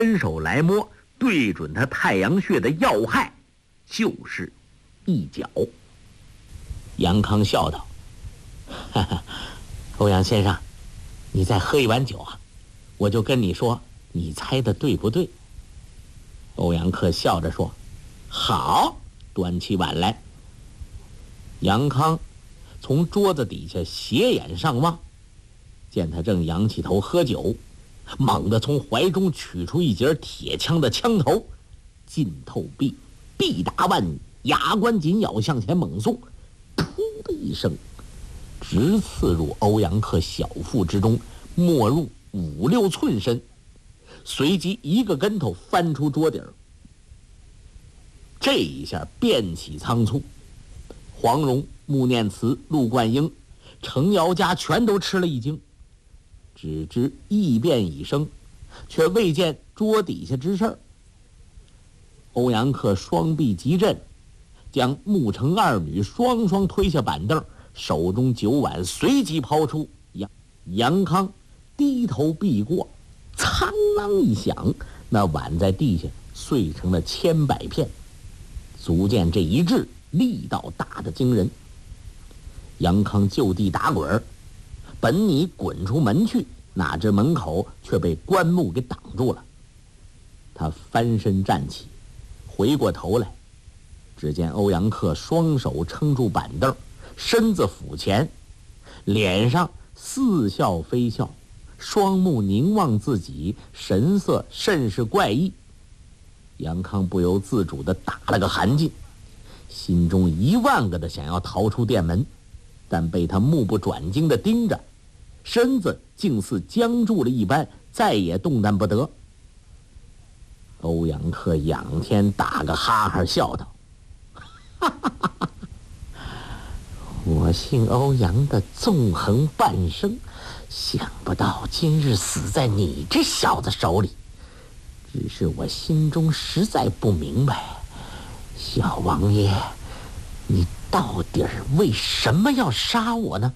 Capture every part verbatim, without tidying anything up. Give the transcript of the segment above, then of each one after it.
伸手来摸，对准他太阳穴的要害，就是一脚。杨康笑道：“哈哈，欧阳先生，你再喝一碗酒啊，我就跟你说，你猜的对不对？”欧阳克笑着说：“好，端起碗来。”杨康从桌子底下斜眼上望，见他正仰起头喝酒，猛地从怀中取出一截铁枪的枪头，劲透臂，臂打万女，牙关紧咬，向前猛送，噗的一声，直刺入欧阳克小腹之中，没入五六寸深，随即一个跟头翻出桌顶。这一下变起仓促，黄蓉、穆念慈、陆冠英、程瑶家全都吃了一惊，只知异变已生，却未见桌底下之事。欧阳克双臂急震，将穆程二女双双推下板凳，手中酒碗随即抛出。杨杨康低头避过，苍啷一响，那碗在地下碎成了千百片，足见这一掷力道大得惊人。杨康就地打滚，本拟滚出门去，哪知门口却被棺木给挡住了。他翻身站起，回过头来，只见欧阳克双手撑住板凳，身子俯前，脸上似笑非笑，双目凝望自己，神色甚是怪异。杨康不由自主地打了个寒噤，心中一万个的想要逃出店门，但被他目不转睛地盯着，身子竟似僵住了一般，再也动弹不得。欧阳克仰天打个哈哈，笑道：“哈哈哈哈，我姓欧阳的纵横半生，想不到今日死在你这小子手里。只是我心中实在不明白，小王爷，你到底为什么要杀我呢？”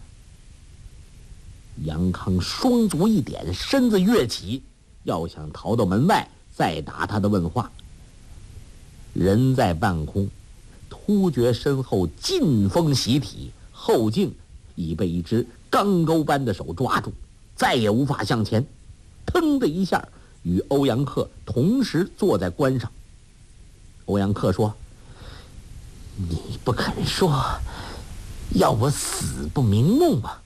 杨康双足一点，身子跃起，要想逃到门外再答他的问话。人在半空，突觉身后劲风袭体，后颈已被一只钢钩般的手抓住，再也无法向前。腾的一下，与欧阳克同时坐在棺上。欧阳克说：“你不肯说，要我死不瞑目吗？”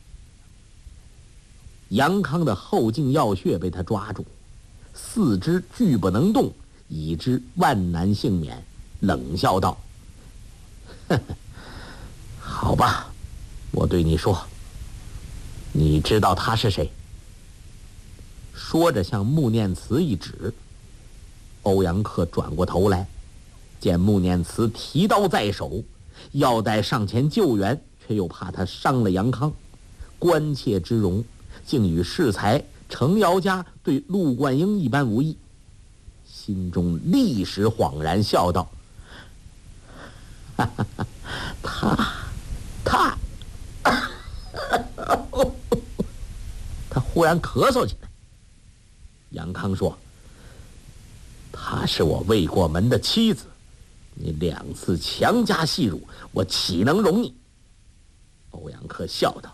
杨康的后颈要穴被他抓住，四肢俱不能动，已知万难幸免，冷笑道：“呵呵，好吧，我对你说，你知道他是谁？”说着向穆念慈一指。欧阳克转过头来，见穆念慈提刀在手，要待上前救援，却又怕他伤了杨康，关切之容竟与适才、程瑶家对陆冠英一般无异，心中立时恍然，笑道：“哈哈哈，他他他忽然咳嗽起来。杨康说：“她是我未过门的妻子，你两次强加戏辱，我岂能容你？”欧阳克笑道：“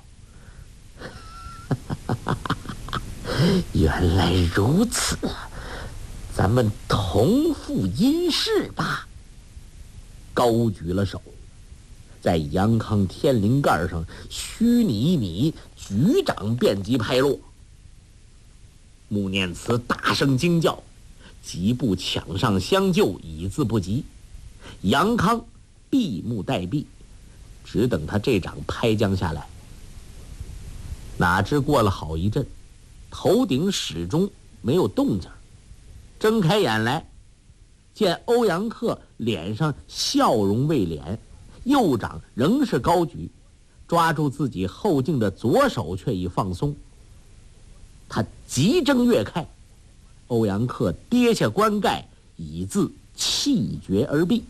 原来如此，咱们同负阴事吧。”高举了手，在杨康天灵盖上虚拟一拟，举掌便即拍落。穆念慈大声惊叫，急步抢上相救，以自不及。杨康闭目待毙，只等他这掌拍将下来。哪知过了好一阵，头顶始终没有动静，睁开眼来，见欧阳克脸上笑容未敛，右掌仍是高举，抓住自己后颈的左手却已放松。他急睁跃开，欧阳克跌下棺盖，以自气绝而毙。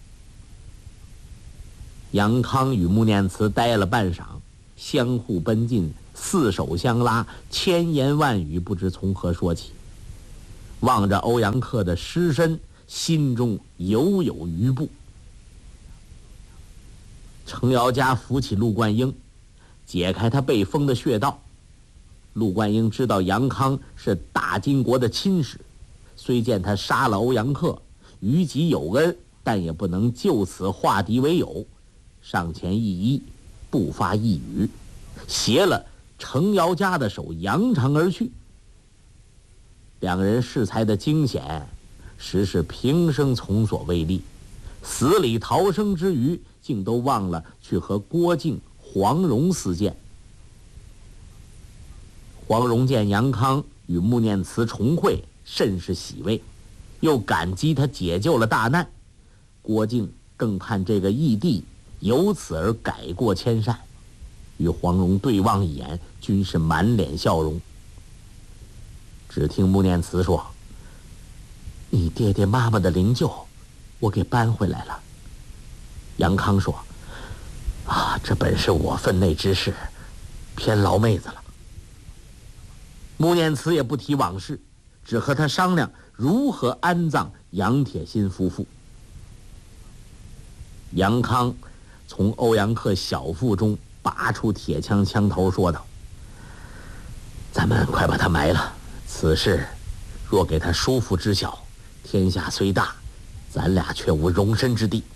杨康与穆念慈待了半晌，相互奔近，四手相拉，千言万语不知从何说起。 望着欧阳克的尸身，心中犹有余悸。程瑶家扶起陆冠英，解开他被封的穴道。陆冠英知道杨康是大金国的亲使，虽见他杀了欧阳克，于己有恩，但也不能就此化敌为友，上前一揖，不发一语，携了程瑶家的手扬长而去。两人适才的惊险，实是平生从所未历，死里逃生之余，竟都忘了去和郭靖、黄蓉私见。黄蓉见杨康与穆念慈重会，甚是喜慰，又感激他解救了大难。郭靖更盼这个义弟由此而改过迁善，与黄蓉对望一眼，均是满脸笑容。只听穆念慈说：“你爹爹妈妈的灵柩，我给搬回来了。”杨康说：“啊，这本是我分内之事，偏劳妹子了。”穆念慈也不提往事，只和他商量如何安葬杨铁心夫妇。杨康从欧阳克小腹中拔出铁枪枪头，说道：“咱们快把他埋了，此事若给他叔父知晓，天下虽大，咱俩却无容身之地。”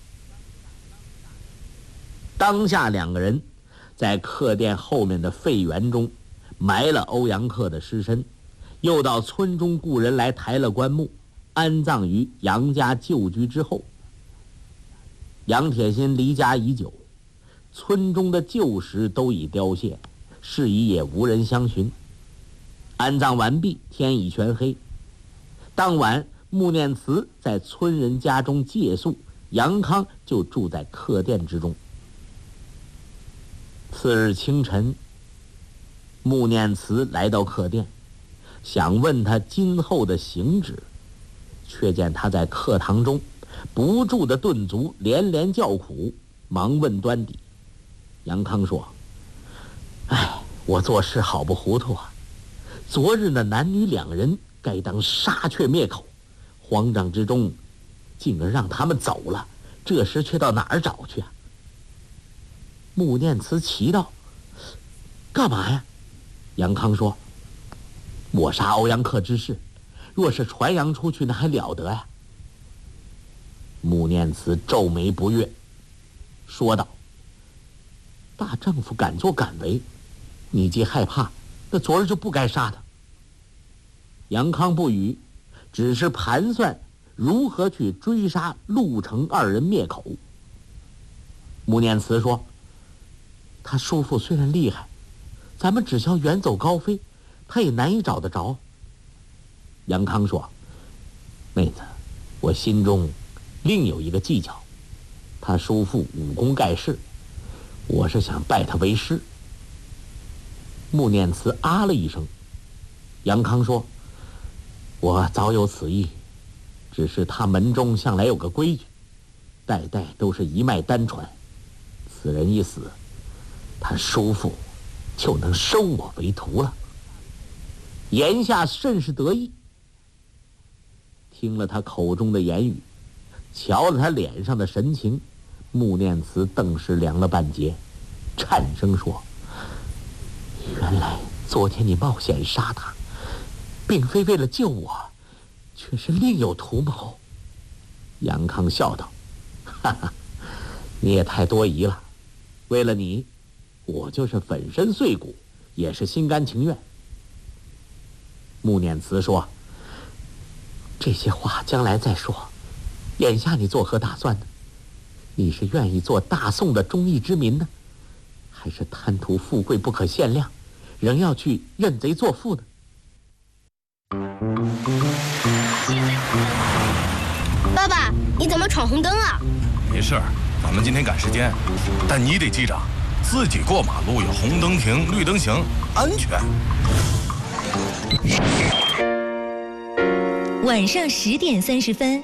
当下两个人在客店后面的废园中埋了欧阳克的尸身，又到村中雇人来抬了棺木，安葬于杨家旧居之后。杨铁心离家已久，村中的旧石都已凋谢，事宜也无人相寻。安葬完毕，天已全黑。当晚，穆念慈在村人家中借宿，杨康就住在客店之中。次日清晨，穆念慈来到客店，想问他今后的行止，却见他在课堂中不住的顿足，连连叫苦，忙问端底。杨康说：“哎，我做事好不糊涂啊！昨日那男女两人该当杀却灭口，慌张之中竟而让他们走了，这时却到哪儿找去啊？”穆念慈奇道：“干嘛呀？”杨康说：“我杀欧阳克之事，若是传扬出去，那还了得呀！”穆念慈皱眉不悦，说道：“大丈夫敢作敢为，你既害怕，那昨儿就不该杀他。”杨康不语，只是盘算如何去追杀陆程二人灭口。穆念慈说：“他叔父虽然厉害，咱们只需远走高飞，他也难以找得着。”杨康说：“妹子，我心中另有一个计较，他叔父武功盖世，我是想拜他为师。”穆念慈啊了一声。杨康说：“我早有此意，只是他门中向来有个规矩，代代都是一脉单传，此人一死，他叔父就能收我为徒了。”言下甚是得意。听了他口中的言语，瞧了他脸上的神情，穆念慈顿时凉了半截，颤声说：“原来昨天你冒险杀他，并非为了救我，却是另有图谋。”杨康笑道：“哈哈，你也太多疑了，为了你，我就是粉身碎骨，也是心甘情愿。”穆念慈说：“这些话将来再说，眼下你作何打算呢？你是愿意做大宋的忠义之民呢，还是贪图富贵不可限量，仍要去认贼作父呢？” 爸爸，你怎么闯红灯啊？ 没事，咱们今天赶时间，但你得记着，自己过马路有红灯停，绿灯行，安全。 晚上十点三十分，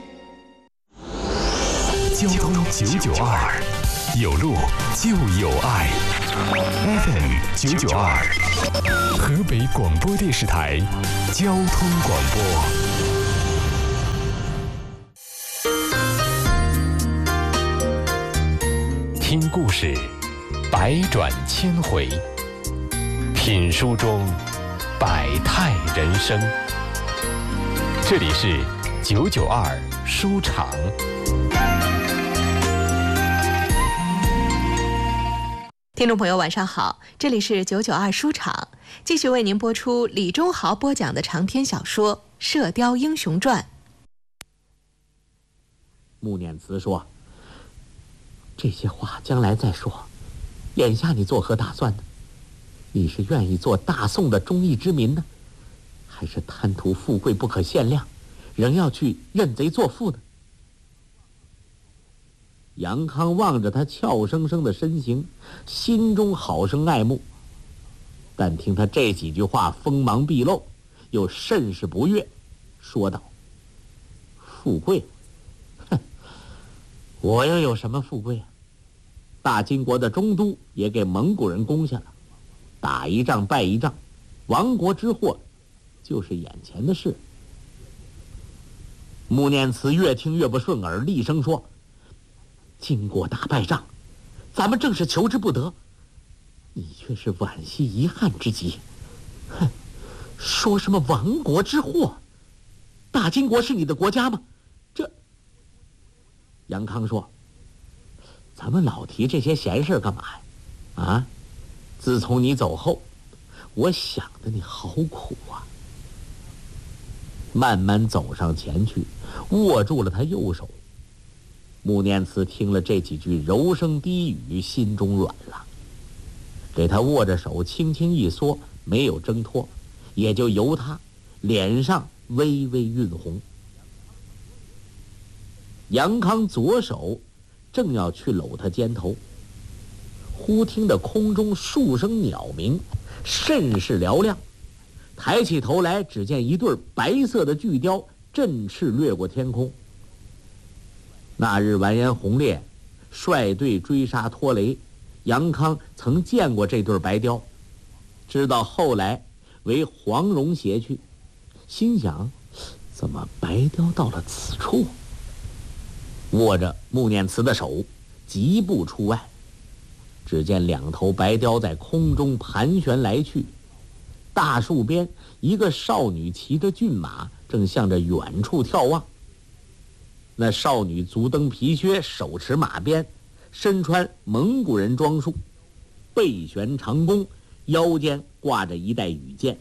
交通九九二，有路就有爱。F M 九九二，河北广播电视台交通广播。 故事，百转千回，品书中百态人生。这里是九九二书场。 听众朋友晚上好，这里是九九二书场，继续为您播出李忠豪播讲的长篇小说《射雕英雄传》。 穆念慈说，这些话将来再说，眼下你作何打算呢？你是愿意做大宋的忠义之民呢，还是贪图富贵不可限量，仍要去认贼作父呢？杨康望着他俏生生的身形，心中好生爱慕，但听他这几句话锋芒毕露，又甚是不悦，说道：富贵，哼，我又有什么富贵啊？大金国的中都也给蒙古人攻下了，打一仗败一仗，亡国之祸就是眼前的事。穆念慈越听越不顺耳，厉声说：金国大败仗，咱们正是求之不得，你却是惋惜遗憾之极。哼，说什么亡国之祸？大金国是你的国家吗？这……杨康说：咱们老提这些闲事干嘛呀？啊，自从你走后，我想的你好苦啊。慢慢走上前去，握住了他右手。穆念慈听了这几句柔声低语，心中软了，给他握着手轻轻一缩，没有挣脱，也就由他脸上微微晕红。杨康左手正要去搂他肩头，忽听得空中数声鸟鸣，甚是嘹亮。抬起头来，只见一对白色的巨雕振翅掠过天空。那日完颜洪烈率队追杀拖雷，杨康曾见过这对白雕，知道后来为黄蓉携去，心想怎么白雕到了此处？握着穆念慈的手，疾步出外，只见两头白雕在空中盘旋来去。大树边，一个少女骑着骏马，正向着远处眺望。那少女足蹬皮靴，手持马鞭，身穿蒙古人装束，背悬长弓，腰间挂着一带羽箭。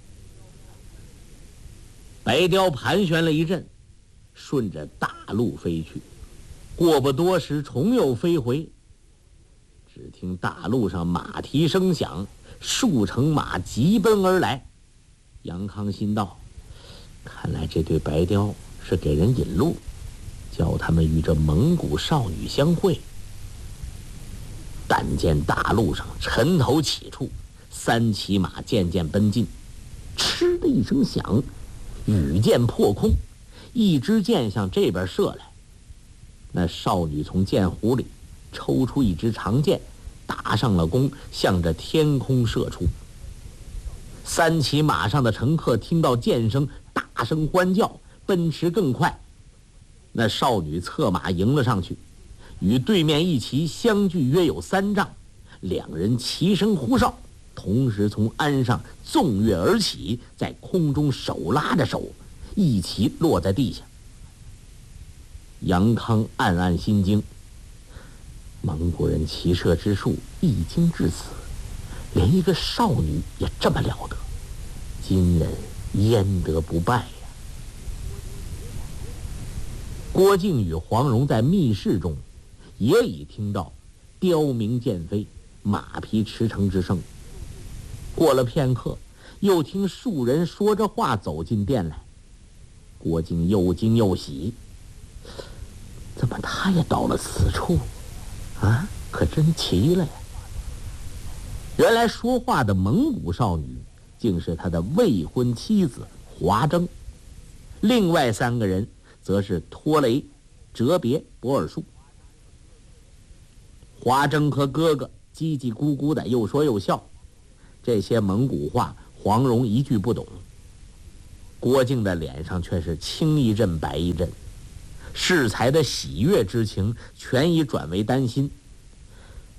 白雕盘旋了一阵，顺着大路飞去，过不多时重又飞回。只听大路上马蹄声响，数乘马急奔而来。杨康心道，看来这对白雕是给人引路，叫他们与这蒙古少女相会。但见大路上尘头起处，三骑马渐渐奔近，嗤的一声响，羽箭破空，一支箭向这边射来。那少女从箭壶里抽出一支长箭，打上了弓，向着天空射出。三骑马上的乘客听到箭声，大声欢叫，奔驰更快。那少女策马迎了上去，与对面一骑相距约有三丈，两人齐声呼哨，同时从鞍上纵跃而起，在空中手拉着手，一齐落在地下。杨康暗暗心惊，蒙古人骑射之术一经至此，连一个少女也这么了得，今人焉得不败呀？郭靖与黄蓉在密室中也已听到雕鸣剑飞，马匹驰骋之声。过了片刻，又听数人说着话走进店来。郭靖又惊又喜，怎么他也到了此处啊？可真奇了呀！原来说话的蒙古少女竟是他的未婚妻子华筝，另外三个人则是拖雷、哲别、博尔术。华筝和哥哥叽叽咕咕的又说又笑，这些蒙古话黄蓉一句不懂。郭靖的脸上却是青一阵白一阵，适才的喜悦之情全已转为担心。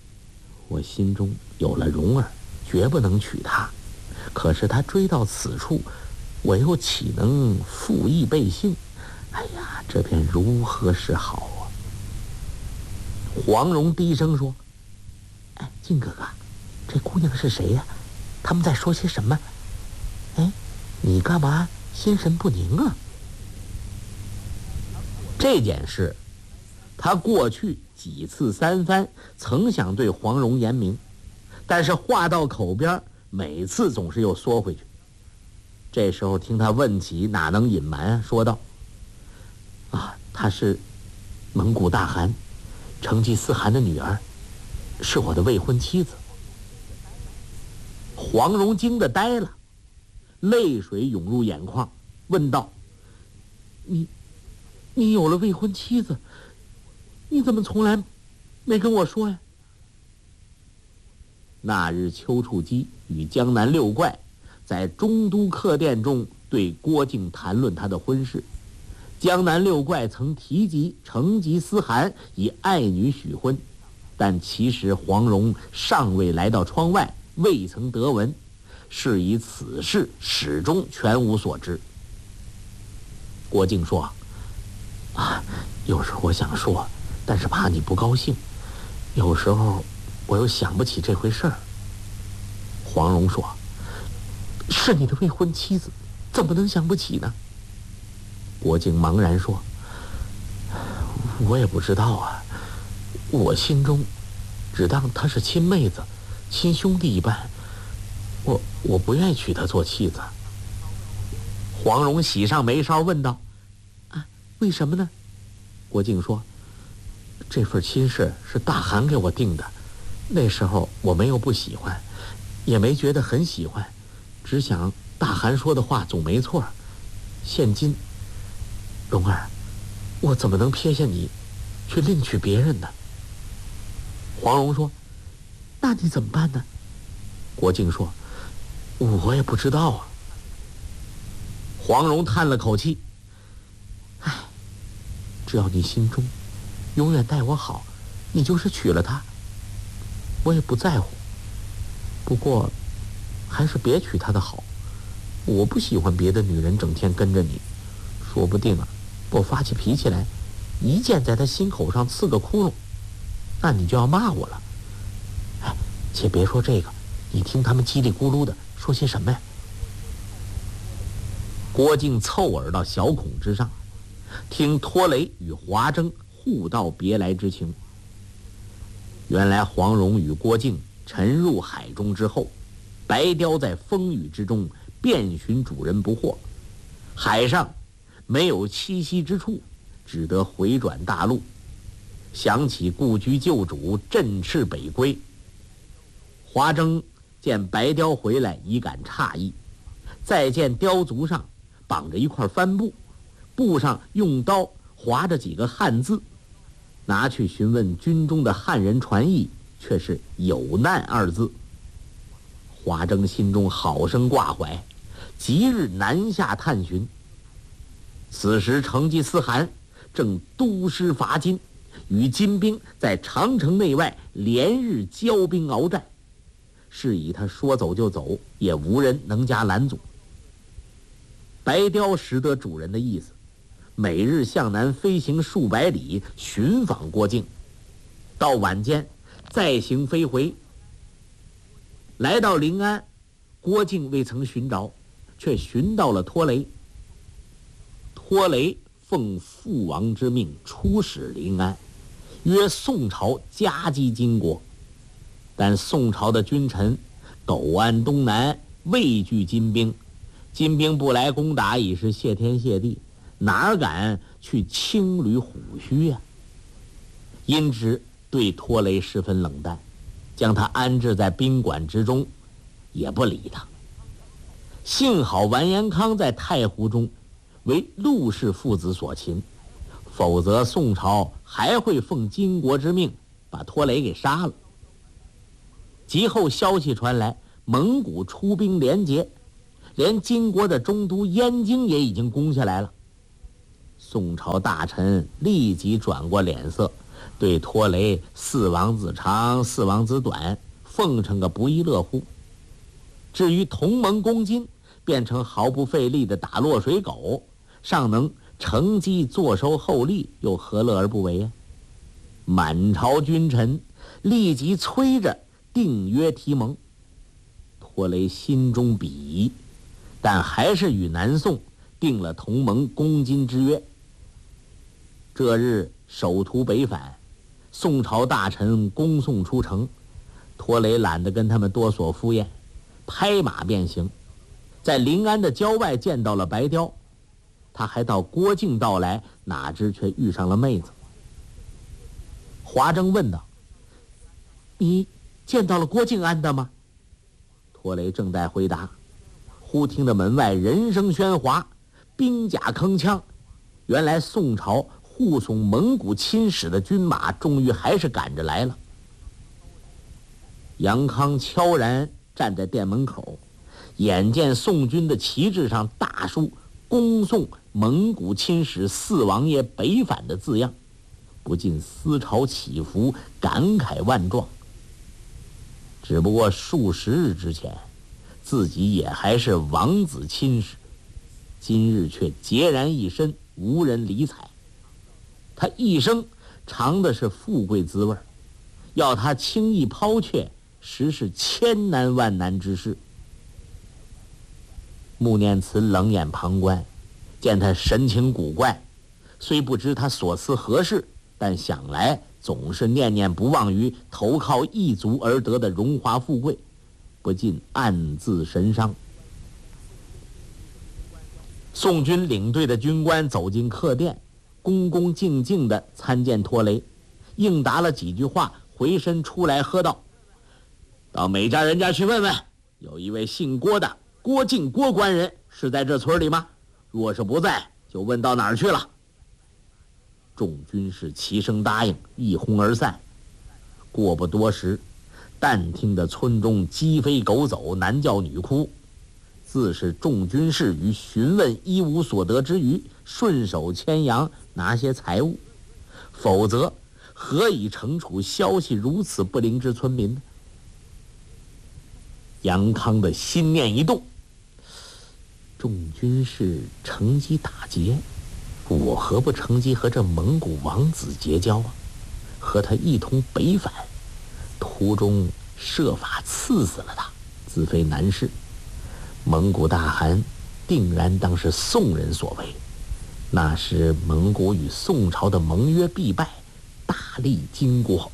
我心中有了蓉儿，绝不能娶她。可是她追到此处，我又岂能负义背信？哎呀，这便如何是好啊？黄蓉低声说：“哎，靖哥哥，这姑娘是谁呀？他们在说些什么？哎，你干嘛心神不宁啊？”这件事，他过去几次三番曾想对黄蓉言明，但是话到口边，每次总是又缩回去。这时候听他问起，哪能隐瞒啊？说道：“啊，她是蒙古大汗成吉思汗的女儿，是我的未婚妻子。”黄蓉惊得呆了，泪水涌入眼眶，问道：“你你有了未婚妻子，你怎么从来没跟我说呀？”那日丘处机与江南六怪在中都客店中对郭靖谈论他的婚事，江南六怪曾提及成吉思汗以爱女许婚，但其实黄蓉尚未来到窗外，未曾得闻，是以此事始终全无所知。郭靖说：“啊，有时候我想说，但是怕你不高兴，有时候我又想不起这回事儿。”黄蓉说：“是你的未婚妻子，怎么能想不起呢？”郭靖茫然说：“我也不知道啊，我心中只当她是亲妹子、亲兄弟一般，我我不愿意娶她做妻子。”黄蓉喜上眉梢问道：“啊，为什么呢？”郭靖说：“这份亲事是大汗给我定的，那时候我没有不喜欢，也没觉得很喜欢，只想大汗说的话总没错。现今，蓉儿，我怎么能撇下你，去另娶别人呢？”黄蓉说：“那你怎么办呢？”郭靖说：“我也不知道啊。”黄蓉叹了口气：“唉，只要你心中永远待我好，你就是娶了她，我也不在乎。不过，还是别娶她的好。我不喜欢别的女人整天跟着你，说不定啊，我发起脾气来，一剑在她心口上刺个窟窿，那你就要骂我了。哎，且别说这个，你听他们叽里咕噜的说些什么呀？”郭靖凑耳到小孔之上，听托雷与华筝互道别来之情。原来黄蓉与郭靖沉入海中之后，白雕在风雨之中遍寻主人不获，海上没有栖息之处，只得回转大陆。想起故居旧主振翅北归，华筝见白雕回来，已感诧异，再见雕足上绑着一块帆布，布上用刀划着几个汉字，拿去询问军中的汉人传译，却是有难二字。华筝心中好生挂怀，即日南下探寻。此时成吉思汗正督师伐金，与金兵在长城内外连日交兵鏖战，是以他说走就走，也无人能加拦阻。白雕识得主人的意思，每日向南飞行数百里，寻访郭靖。到晚间再行飞回，来到临安，郭靖未曾寻着，却寻到了托雷。托雷奉父王之命出使临安，约宋朝夹击金国，但宋朝的君臣苟安东南，畏惧金兵，金兵不来攻打已是谢天谢地，哪敢去轻履虎须呀、啊？因之对托雷十分冷淡，将他安置在宾馆之中，也不理他。幸好完颜康在太湖中为陆氏父子所擒，否则宋朝还会奉金国之命把托雷给杀了。及后消息传来，蒙古出兵连捷，连金国的中都燕京也已经攻下来了。 宋朝大臣立即转过脸色，对拖雷四王子长四王子短奉承个不亦乐乎。至于同盟公金变成毫不费力的打落水狗，尚能乘机坐收厚利，又何乐而不为啊？满朝君臣立即催着订约提盟。拖雷心中鄙夷，但还是与南宋定了同盟公金之约。这日首途北返，宋朝大臣恭送出城，拖雷懒得跟他们多所敷衍，拍马便行。在临安的郊外见到了白雕，他还到郭靖到来，哪知却遇上了妹子。华筝问道：“你见到了郭靖安的吗？”拖雷正在回答，忽听得门外人声喧哗，兵甲铿锵。原来宋朝护送蒙古侵使的军马终于还是赶着来了。杨康悄然站在店门口，眼见宋军的旗帜上大书“恭送蒙古侵使四王爷北返”的字样，不禁思潮起伏，感慨万状。只不过数十日之前，自己也还是王子亲使，今日却孑然一身，无人理睬。他一生尝的是富贵滋味，要他轻易抛却，实是千难万难之事。穆念慈冷眼旁观，见他神情古怪，虽不知他所思何事，但想来总是念念不忘于投靠异族而得的荣华富贵，不禁暗自神伤。宋军领队的军官走进客店，恭恭敬敬地参见拖雷，应答了几句话，回身出来喝道：“到每家人家去问问，有一位姓郭的郭靖郭官人是在这村里吗？若是不在，就问到哪儿去了。”众军士齐声答应，一哄而散。过不多时，但听得村中鸡飞狗走，男叫女哭，自是众军士于询问一无所得之余，顺手牵羊拿些财物，否则何以惩处消息如此不灵之村民呢？杨康的心念一动，众军士乘机打劫，我何不乘机和这蒙古王子结交啊？和他一同北返，途中设法刺死了他，自非难事。蒙古大汗定然当是宋人所为，那时蒙古与宋朝的盟约必败，大力经过。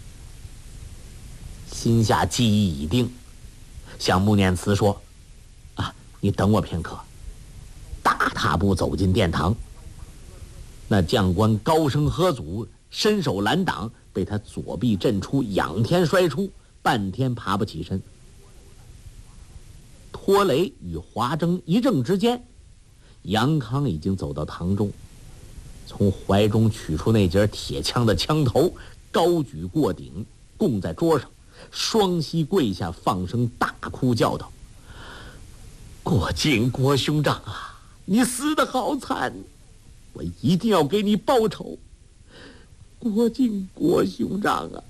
心下计议已定，向穆念慈说：“啊，你等我片刻。”大踏步走进殿堂。那将官高声喝阻，伸手拦挡，被他左臂震出，仰天摔出，半天爬不起身。拖雷与华筝一怔之间，杨康已经走到堂中，从怀中取出那节铁枪的枪头，高举过顶，供在桌上，双膝跪下，放声大哭，叫道：“郭靖郭兄长啊，你死得好惨，我一定要给你报仇。郭靖郭兄长啊！”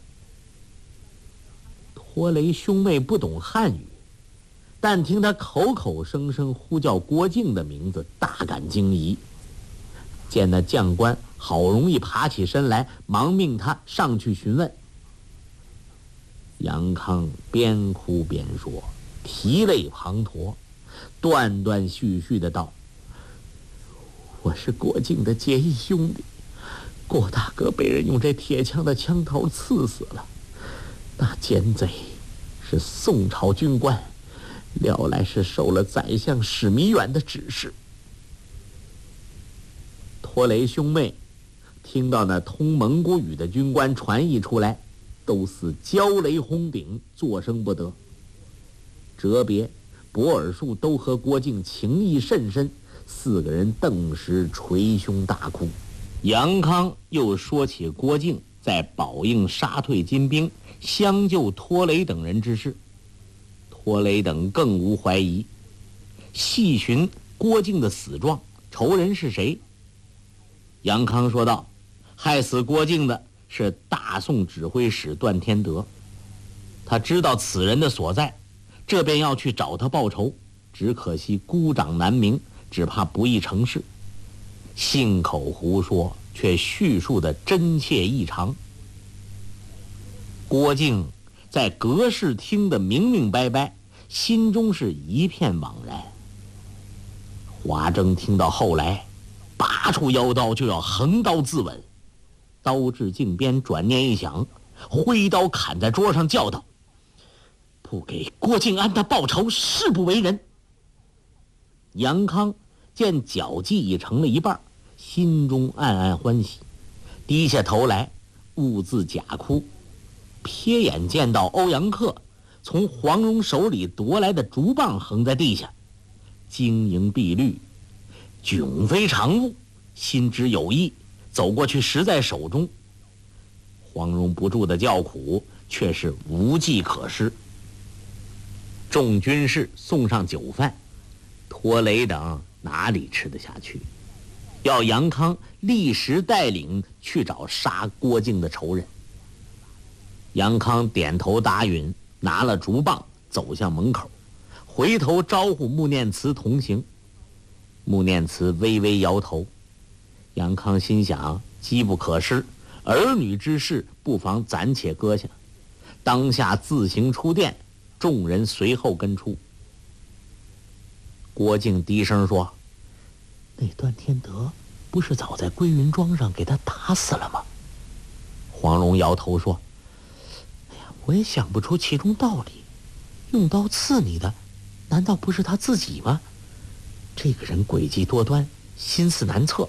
拖雷兄妹不懂汉语，但听他口口声声呼叫郭靖的名字，大感惊疑。见那将官好容易爬起身来，忙命他上去询问。杨康边哭边说，涕泪滂沱，断断续续的道：“我是郭靖的结义兄弟，郭大哥被人用这铁枪的枪头刺死了。那奸贼是宋朝军官，料来是受了宰相史弥远的指示。”拖雷兄妹听到那通蒙古语的军官传译出来，都似焦雷轰顶，作声不得。哲别、博尔术都和郭靖情谊甚深，四个人顿时捶胸大哭。杨康又说起郭靖在宝应杀退金兵，相救拖雷等人之事，拖雷等更无怀疑。细寻郭靖的死状，仇人是谁？ 杨康说道：“害死郭靖的是大宋指挥使段天德，他知道此人的所在，这便要去找他报仇，只可惜孤掌难鸣，只怕不易成事。信口胡说，却叙述的真切异常。”郭靖在阁试听得明明白白，心中是一片茫然。华筝听到后来，拔出腰刀就要横刀自刎，刀至颈边，转念一想，挥刀砍在桌上，叫道：“不给郭靖安他报仇，誓不为人。”杨康见脚计已成了一半，心中暗暗欢喜，低下头来兀自假哭，瞥眼见到欧阳克从黄蓉手里夺来的竹棒横在地下，晶莹碧绿，迥非常物，心知有意，走过去拾在手中。黄蓉不住的叫苦，却是无计可施。众军士送上酒饭，拖雷等哪里吃得下去？要杨康立时带领去找杀郭靖的仇人。杨康点头答允，拿了竹棒走向门口，回头招呼穆念慈同行。穆念慈微微摇头。杨康心想，机不可失，儿女之事不妨暂且搁下，当下自行出殿，众人随后跟出。郭靖低声说：“那段天德不是早在归云庄上给他打死了吗？”黄蓉摇头说：“哎呀，我也想不出其中道理。用刀刺你的，难道不是他自己吗？这个人诡计多端，心思难测。”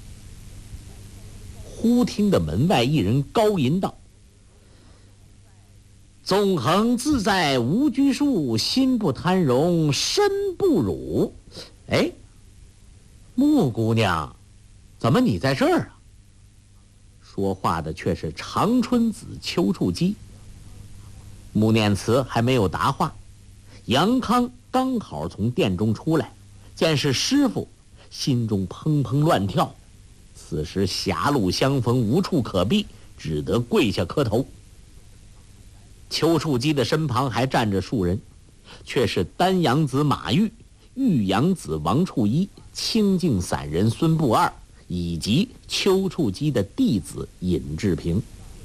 忽听得门外一人高吟道：“纵横自在无拘束，心不贪荣身不辱。”哎，穆姑娘，怎么你在这儿啊？说话的却是长春子丘处机。穆念慈还没有答话，杨康刚好从殿中出来，见是师傅，心中砰砰乱跳。此时狭路相逢，无处可避，只得跪下磕头。丘处机的身旁还站着数人，却是丹阳子马玉、玉阳子王处一、清净散人孙不二，以及丘处机的弟子尹志平。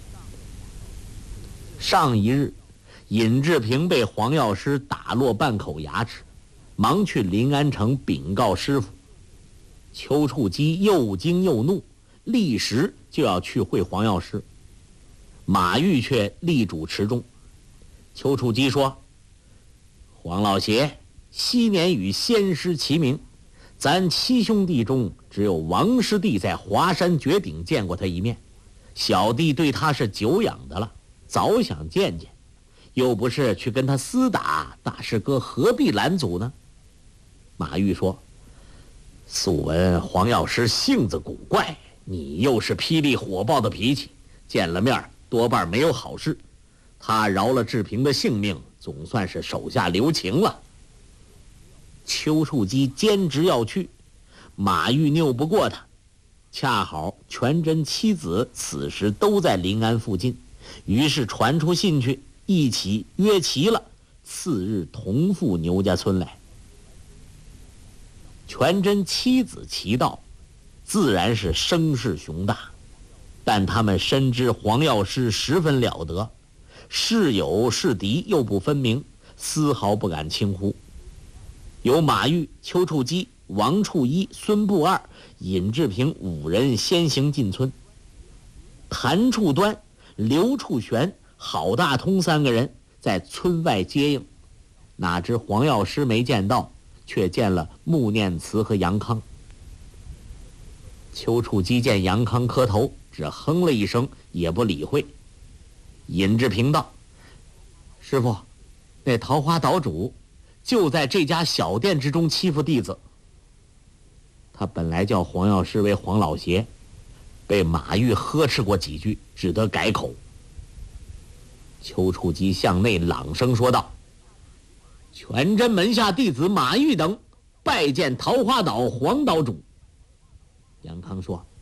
上一日，尹志平被黄药师打落半口牙齿，忙去临安城禀告师傅。丘处机又惊又怒，立时就要去会黄药师。马玉却力主持中。丘处机说：“黄老邪昔年与仙师齐名，咱七兄弟中只有王师弟在华山绝顶见过他一面，小弟对他是久仰的了，早想见见，又不是去跟他厮打，大师哥何必拦阻呢？”马玉说：“素闻黄药师性子古怪，你又是霹雳火爆的脾气，见了面多半没有好事。他饶了志平的性命，总算是手下留情了。”丘处机坚持要去，马玉拗不过他，恰好全真妻子此时都在临安附近，于是传出信去，一起约齐了，次日同赴牛家村来。全真妻子齐到，自然是声势雄大，但他们深知黄药师十分了得，是友是敌又不分明，丝毫不敢轻忽。由马玉、丘处机、王处一、孙不二、尹志平五人先行进村。谭处端、刘处玄、郝大通三个人在村外接应，哪知黄药师没见到，却见了穆念慈和杨康。丘处机见杨康磕头，只哼了一声，也不理会。尹志平道：“师傅，那桃花岛主就在这家小店之中欺负弟子。他本来叫黄药师为黄老邪，被马玉呵斥过几句，只得改口。”丘处机向内朗声说道：“全真门下弟子马玉等拜见桃花岛黄岛主。”杨康说：“